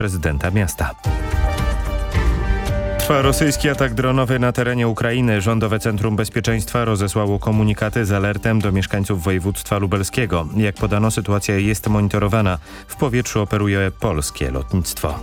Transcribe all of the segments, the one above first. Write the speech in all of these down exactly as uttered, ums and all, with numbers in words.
prezydenta miasta. Trwa rosyjski atak dronowy na terenie Ukrainy. Rządowe Centrum Bezpieczeństwa rozesłało komunikaty z alertem do mieszkańców województwa lubelskiego. Jak podano, sytuacja jest monitorowana. W powietrzu operuje polskie lotnictwo.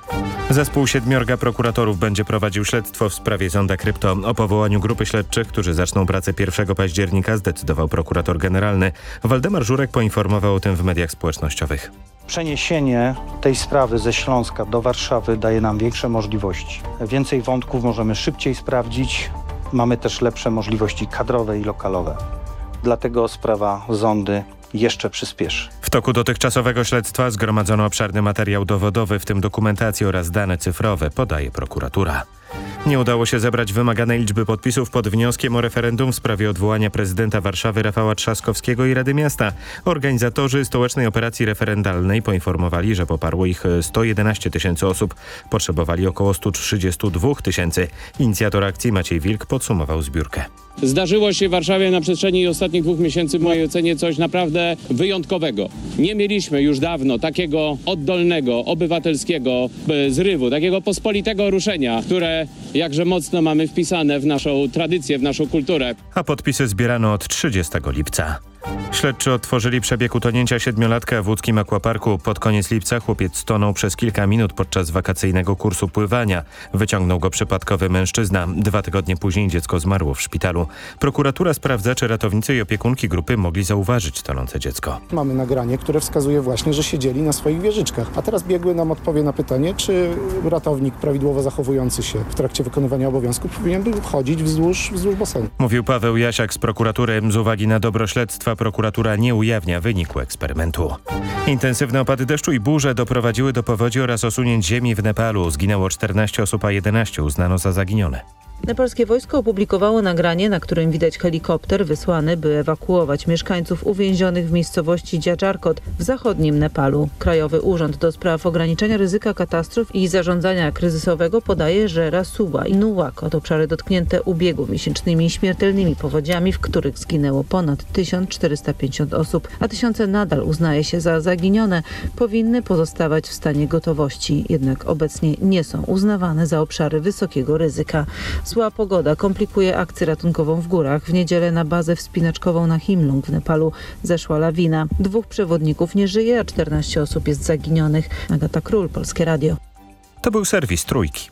Zespół siedmiorga prokuratorów będzie prowadził śledztwo w sprawie Zonda Krypto. O powołaniu grupy śledczych, którzy zaczną pracę pierwszego października, zdecydował prokurator generalny. Waldemar Żurek poinformował o tym w mediach społecznościowych. Przeniesienie tej sprawy ze Śląska do Warszawy daje nam większe możliwości. Więcej wątków możemy szybciej sprawdzić. Mamy też lepsze możliwości kadrowe i lokalowe. Dlatego sprawa Zondy jeszcze przyspieszy. W toku dotychczasowego śledztwa zgromadzono obszerny materiał dowodowy, w tym dokumentację oraz dane cyfrowe, podaje prokuratura. Nie udało się zebrać wymaganej liczby podpisów pod wnioskiem o referendum w sprawie odwołania prezydenta Warszawy Rafała Trzaskowskiego i Rady Miasta. Organizatorzy stołecznej operacji referendalnej poinformowali, że poparło ich sto jedenaście tysięcy osób. Potrzebowali około sto trzydzieści dwa tysięcy. Inicjator akcji Maciej Wilk podsumował zbiórkę. Zdarzyło się w Warszawie na przestrzeni ostatnich dwóch miesięcy w mojej ocenie coś naprawdę wyjątkowego. Nie mieliśmy już dawno takiego oddolnego, obywatelskiego zrywu, takiego pospolitego ruszenia, które jakże mocno mamy wpisane w naszą tradycję, w naszą kulturę. A podpisy zbierano od trzydziestego lipca. Śledczy odtworzyli przebieg utonięcia siedmiolatka w łódzkim akwaparku. Pod koniec lipca chłopiec stonął przez kilka minut podczas wakacyjnego kursu pływania. Wyciągnął go przypadkowy mężczyzna. Dwa tygodnie później dziecko zmarło w szpitalu. Prokuratura sprawdza, czy ratownicy i opiekunki grupy mogli zauważyć tonące dziecko. Mamy nagranie, które wskazuje właśnie, że siedzieli na swoich wieżyczkach. A teraz biegły nam odpowie na pytanie, czy ratownik prawidłowo zachowujący się w trakcie wykonywania obowiązków powinien był chodzić wzdłuż, wzdłuż basenu. Mówił Paweł Jasiak z prokuratury. Z uwagi na dobro śledztwa prokuratura nie ujawnia wyniku eksperymentu. Intensywne opady deszczu i burze doprowadziły do powodzi oraz osunięć ziemi w Nepalu. Zginęło czternaście osób, a jedenaście uznano za zaginione. Nepalskie wojsko opublikowało nagranie, na którym widać helikopter wysłany, by ewakuować mieszkańców uwięzionych w miejscowości Djadżarkot w zachodnim Nepalu. Krajowy Urząd do Spraw Ograniczenia Ryzyka Katastrof i Zarządzania Kryzysowego podaje, że Rasuwa i Nuwako to obszary dotknięte ubiegłomiesięcznymi śmiertelnymi powodziami, w których zginęło ponad tysiąc czterysta pięćdziesiąt osób, a tysiące nadal uznaje się za zaginione, powinny pozostawać w stanie gotowości, jednak obecnie nie są uznawane za obszary wysokiego ryzyka. Zła pogoda komplikuje akcję ratunkową w górach. W niedzielę na bazę wspinaczkową na Himlung w Nepalu zeszła lawina. Dwóch przewodników nie żyje, a czternaście osób jest zaginionych. Agata Król, Polskie Radio. To był serwis Trójki.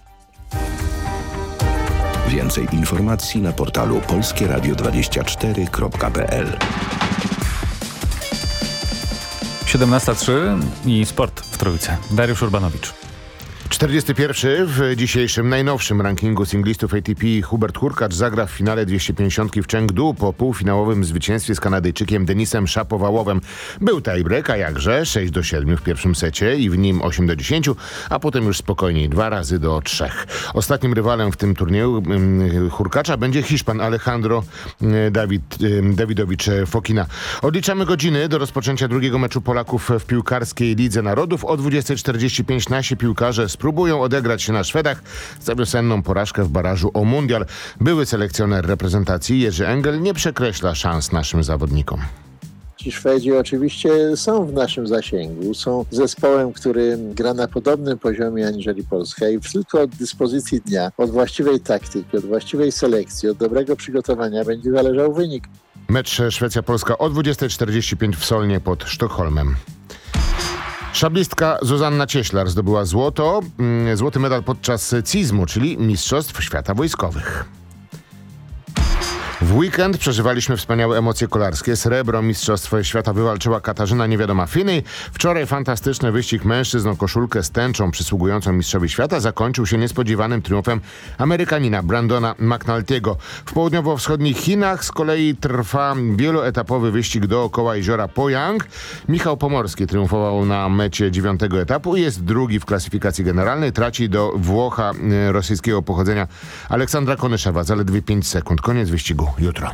Więcej informacji na portalu polskie radio dwadzieścia cztery kropka p l. siedemnasta trzy i sport w Trójce. Dariusz Urbanowicz. czterdziesty pierwszy w dzisiejszym najnowszym rankingu singlistów A T P Hubert Hurkacz zagra w finale dwieście pięćdziesiąt w Chengdu po półfinałowym zwycięstwie z Kanadyjczykiem Denisem Szapowałowem. Był tiebreak, a jakże sześć do siedmiu w pierwszym secie i w nim osiem do dziesięciu, a potem już spokojniej dwa razy do trzech. Ostatnim rywalem w tym turnieju Hurkacza będzie Hiszpan Alejandro David, Dawidowicz Fokina. Odliczamy godziny do rozpoczęcia drugiego meczu Polaków w piłkarskiej Lidze Narodów. O dwudziesta czterdzieści pięć nasi piłkarze spróbują odegrać się na Szwedach za wiosenną porażkę w barażu o mundial. Były selekcjoner reprezentacji Jerzy Engel nie przekreśla szans naszym zawodnikom. Ci Szwedzi oczywiście są w naszym zasięgu, są zespołem, który gra na podobnym poziomie aniżeli Polska i tylko od dyspozycji dnia, od właściwej taktyki, od właściwej selekcji, od dobrego przygotowania będzie zależał wynik. Mecz Szwecja-Polska o dwudziesta czterdzieści pięć w Solnie pod Sztokholmem. Szablistka Zuzanna Cieślar zdobyła złoto, złoty medal podczas cizmu, czyli Mistrzostw Świata Wojskowych. W weekend przeżywaliśmy wspaniałe emocje kolarskie. Srebro Mistrzostw Świata wywalczyła Katarzyna Niewiadoma-Finney. Wczoraj fantastyczny wyścig mężczyzn o koszulkę z tęczą przysługującą mistrzowi świata zakończył się niespodziewanym triumfem Amerykanina Brandona McNulty'ego. W południowo-wschodnich Chinach z kolei trwa wieloetapowy wyścig dookoła jeziora Pojang. Michał Pomorski triumfował na mecie dziewiątego etapu i jest drugi w klasyfikacji generalnej. Traci do Włocha rosyjskiego pochodzenia Aleksandra Konyszewa zaledwie pięć sekund. Koniec wyścigu jutro.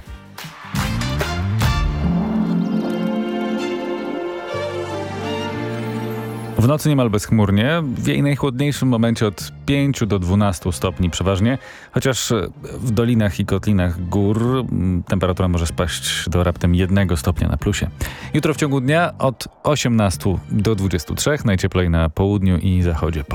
W W nocy niemal bezchmurnie, w jej najchłodniejszym momencie od pięciu do dwunastu stopni przeważnie, chociaż w dolinach i kotlinach gór temperatura może spaść do raptem jednego stopnia na plusie. Jutro w ciągu dnia od osiemnastu do dwudziestu trzech, najcieplej na południu i zachodzie.